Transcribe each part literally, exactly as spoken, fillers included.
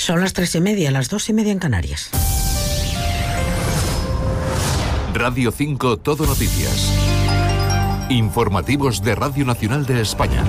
Son las tres y media, las dos y media en Canarias. Radio cinco Todo Noticias. Informativos de Radio Nacional de España.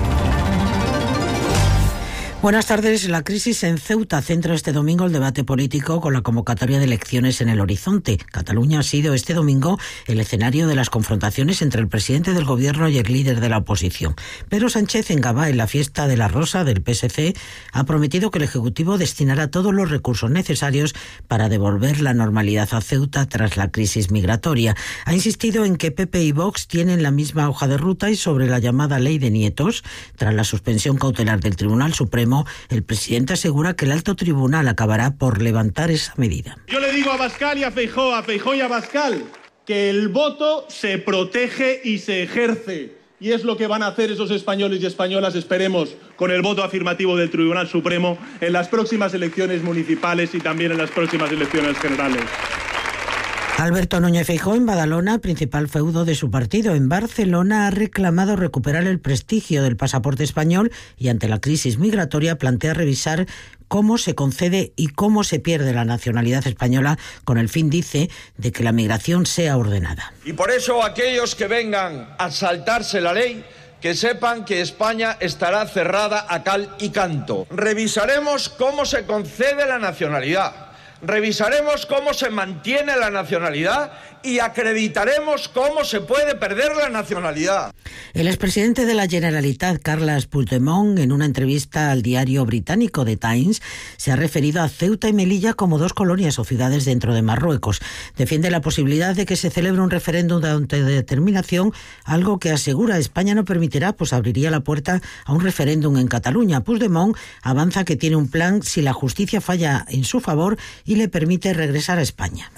Buenas tardes. La crisis en Ceuta centra este domingo el debate político con la convocatoria de elecciones en el horizonte. Cataluña ha sido este domingo el escenario de las confrontaciones entre el presidente del gobierno y el líder de la oposición. Pedro Sánchez, en Gavà, en la fiesta de la Rosa del P S C, ha prometido que el Ejecutivo destinará todos los recursos necesarios para devolver la normalidad a Ceuta tras la crisis migratoria. Ha insistido en que P P y Vox tienen la misma hoja de ruta y sobre la llamada ley de nietos, tras la suspensión cautelar del Tribunal Supremo, el presidente asegura que el alto tribunal acabará por levantar esa medida. Yo le digo a Abascal y a Feijóo, a Feijóo y a Abascal, que el voto se protege y se ejerce. Y es lo que van a hacer esos españoles y españolas, esperemos, con el voto afirmativo del Tribunal Supremo en las próximas elecciones municipales y también en las próximas elecciones generales. Alberto Núñez Feijóo en Badalona, principal feudo de su partido. En Barcelona ha reclamado recuperar el prestigio del pasaporte español y ante la crisis migratoria plantea revisar cómo se concede y cómo se pierde la nacionalidad española con el fin, dice, de que la migración sea ordenada. Y por eso aquellos que vengan a saltarse la ley, que sepan que España estará cerrada a cal y canto. Revisaremos cómo se concede la nacionalidad. Revisaremos cómo se mantiene la nacionalidad y acreditaremos cómo se puede perder la nacionalidad. El expresidente de la Generalitat, Carles Puigdemont, en una entrevista al diario británico The Times, se ha referido a Ceuta y Melilla como dos colonias o ciudades dentro de Marruecos. Defiende la posibilidad de que se celebre un referéndum de autodeterminación, algo que asegura España no permitirá, pues abriría la puerta a un referéndum en Cataluña. Puigdemont avanza que tiene un plan si la justicia falla en su favor y le permite regresar a España.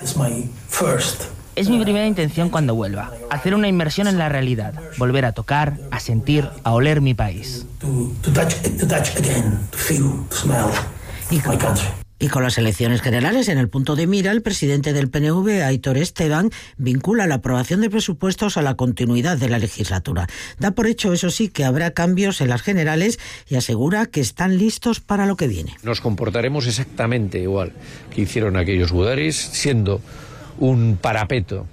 Es mi primera intención cuando vuelva, hacer una inmersión en la realidad, volver a tocar, a sentir, a oler mi país. Y con, y con las elecciones generales en el punto de mira, el presidente del P N V, Aitor Esteban, vincula la aprobación de presupuestos a la continuidad de la legislatura. Da por hecho, eso sí, que habrá cambios en las generales y asegura que están listos para lo que viene. Nos comportaremos exactamente igual que hicieron aquellos gudaris, siendo un parapeto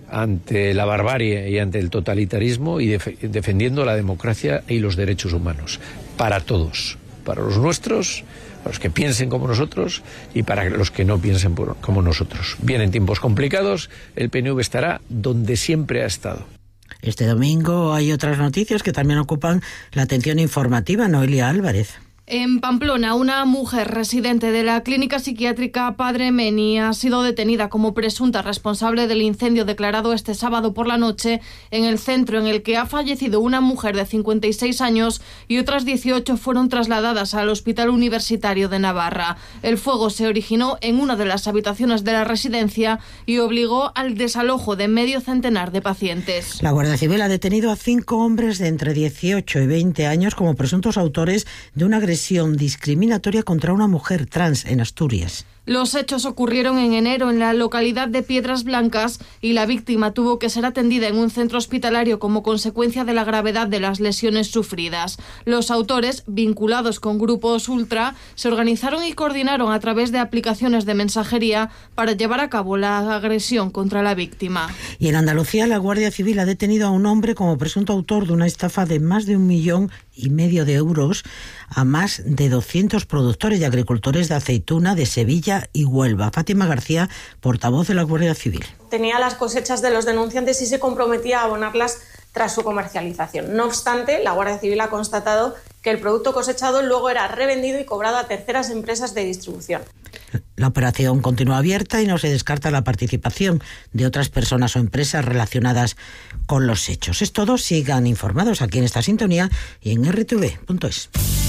ante la barbarie y ante el totalitarismo y def- defendiendo la democracia y los derechos humanos para todos, para los nuestros, para los que piensen como nosotros y para los que no piensen por, como nosotros. Vienen tiempos complicados, el P N V estará donde siempre ha estado. Este domingo hay otras noticias que también ocupan la atención informativa. Noelia Álvarez. En Pamplona, una mujer residente de la clínica psiquiátrica Padre Meni ha sido detenida como presunta responsable del incendio declarado este sábado por la noche en el centro, en el que ha fallecido una mujer de cincuenta y seis años y otras dieciocho fueron trasladadas al Hospital Universitario de Navarra. El fuego se originó en una de las habitaciones de la residencia y obligó al desalojo de medio centenar de pacientes. La Guardia Civil ha detenido a cinco hombres de entre dieciocho y veinte años como presuntos autores de una agresión discriminatoria contra una mujer trans en Asturias. Los hechos ocurrieron en enero en la localidad de Piedras Blancas y la víctima tuvo que ser atendida en un centro hospitalario como consecuencia de la gravedad de las lesiones sufridas. Los autores, vinculados con grupos ultra, se organizaron y coordinaron a través de aplicaciones de mensajería para llevar a cabo la agresión contra la víctima. Y en Andalucía, la Guardia Civil ha detenido a un hombre como presunto autor de una estafa de más de un millón y medio de euros a más de doscientos productores y agricultores de aceituna de Sevilla y Huelva. Fátima García, portavoz de la Guardia Civil. Tenía las cosechas de los denunciantes y se comprometía a abonarlas tras su comercialización. No obstante, la Guardia Civil ha constatado que el producto cosechado luego era revendido y cobrado a terceras empresas de distribución. La operación continúa abierta y no se descarta la participación de otras personas o empresas relacionadas con los hechos. Es todo, sigan informados aquí en esta sintonía y en erre te ve punto es.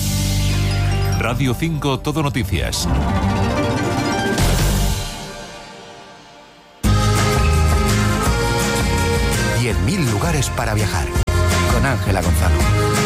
Radio cinco Todo Noticias. diez mil lugares para viajar. Con Ángela Gonzalo.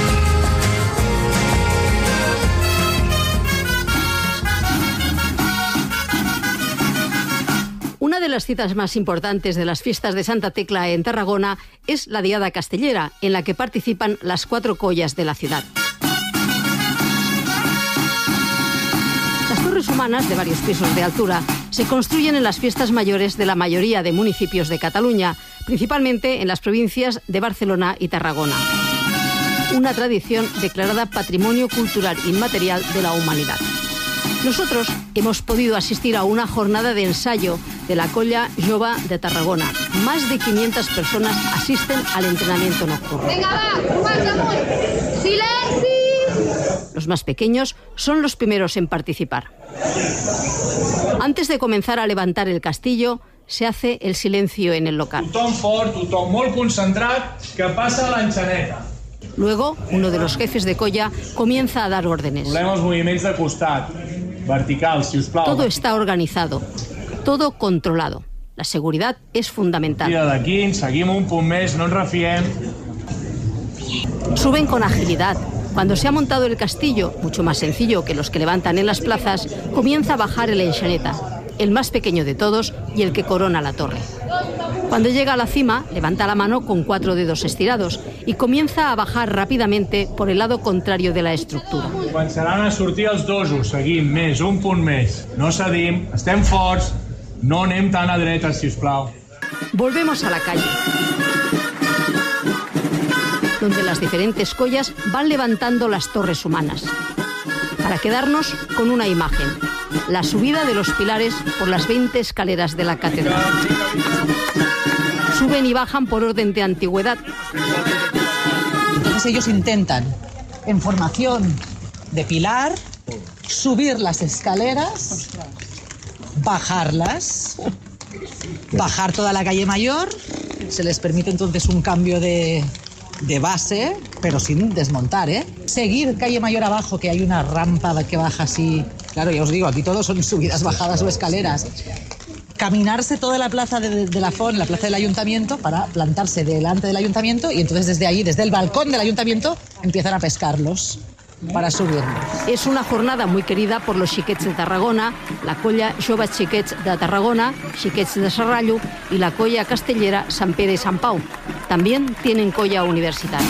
Una de las citas más importantes de las fiestas de Santa Tecla en Tarragona es la Diada Castellera, en la que participan las cuatro collas de la ciudad. torres humanas de varios pisos de altura se construyen en las fiestas mayores de la mayoría de municipios de Cataluña, principalmente en las provincias de Barcelona y Tarragona. Una tradición declarada Patrimonio Cultural Inmaterial de la Humanidad. Nosotros hemos podido asistir a una jornada de ensayo de la Colla Jove de Tarragona. Más de quinientas personas asisten al entrenamiento nocturno. Venga, va, más amunt. ¡Silenci! Los más pequeños son los primeros en participar. Antes de comenzar a levantar el castillo, se hace el silencio en el local. Tothom fort, tothom molt concentrat, que passa l'enxaneta. Luego, uno de los jefes de colla comienza a dar órdenes. Volem els moviments de costat, verticals, si us plau. Todo está organizado, todo controlado. La seguridad es fundamental. Tira d'aquí, seguim un punt més, no ens refiem. Suben con agilidad. Cuando se ha montado el castillo, mucho más sencillo que los que levantan en las plazas, comienza a bajar el enxaneta, el más pequeño de todos y el que corona la torre. Cuando llega a la cima, levanta la mano con cuatro dedos estirados y comienza a bajar rápidamente por el lado contrario de la estructura. Començaran a sortir els dosos, seguim més, un punt més. No cedim, estem forts, no anem tan a dretes, si us plau. Volvemos a la calle, donde las diferentes collas van levantando las torres humanas, para quedarnos con una imagen: la subida de los pilares por las veinte escaleras de la catedral. Suben y bajan por orden de antigüedad. Entonces ellos intentan, en formación de pilar, subir las escaleras, bajarlas, bajar toda la calle mayor. Se les permite entonces un cambio de, de base, pero sin desmontar, ¿eh? Seguir calle mayor abajo, que hay una rampa que baja así. Claro, ya os digo, aquí todos son subidas, bajadas o escaleras. Caminarse toda la plaza de, de la Font, la plaza del Ayuntamiento, para plantarse delante del Ayuntamiento y entonces desde ahí, desde el balcón del Ayuntamiento, empiezan a pescarlos para subirlos. Es una jornada muy querida por los xiquets de Tarragona, la Colla Jove Xiquets de Tarragona, Xiquets de Serrallo y la Colla Castellera Sant Pere y Sant Pau. También tienen colla universitaria.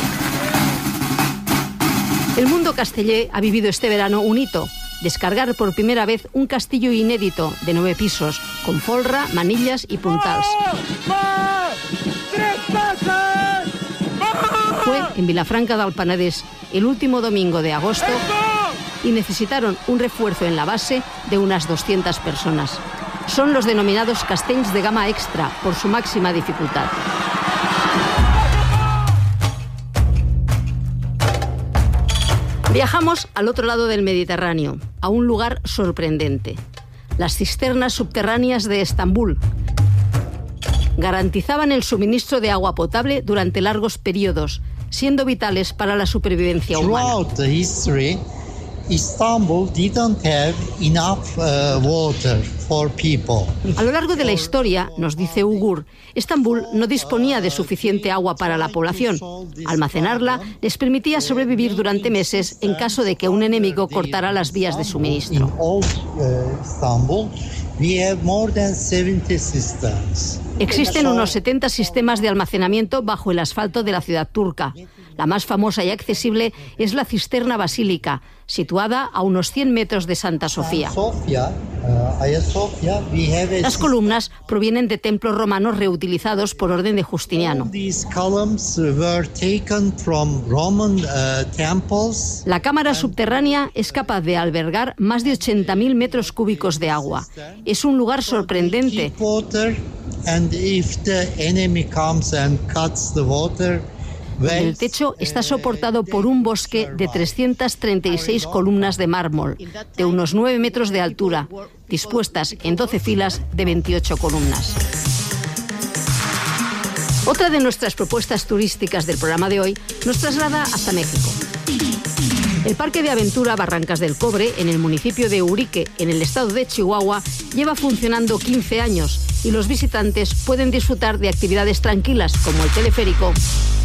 El mundo casteller ha vivido este verano un hito: descargar por primera vez un castillo inédito de nueve pisos, con folra, manillas y puntals. Fue en Vilafranca del Penedès el último domingo de agosto y necesitaron un refuerzo en la base de unas doscientas personas. Son los denominados castells de gama extra por su máxima dificultad. Viajamos al otro lado del Mediterráneo, a un lugar sorprendente: las cisternas subterráneas de Estambul. Garantizaban el suministro de agua potable durante largos periodos, siendo vitales para la supervivencia humana. Istanbul didn't have enough uh, water for people. A lo largo de la historia, nos dice Ugur, Estambul no disponía de suficiente agua para la población. Almacenarla les permitía sobrevivir durante meses en caso de que un enemigo cortara las vías de suministro. In all uh, Istanbul, we have more than seventy cisterns. Existen unos setenta sistemas de almacenamiento bajo el asfalto de la ciudad turca. La más famosa y accesible es la cisterna basílica, situada a unos cien metros de Santa Sofía. Las columnas provienen de templos romanos reutilizados por orden de Justiniano. La cámara subterránea es capaz de albergar más de ochenta mil metros cúbicos de agua. Es un lugar sorprendente. El techo está soportado por un bosque de trescientas treinta y seis columnas de mármol, de unos nueve metros de altura, dispuestas en doce filas de veintiocho columnas. Otra de nuestras propuestas turísticas del programa de hoy nos traslada hasta México. El Parque de Aventura Barrancas del Cobre, en el municipio de Urique, en el estado de Chihuahua, lleva funcionando quince años y los visitantes pueden disfrutar de actividades tranquilas como el teleférico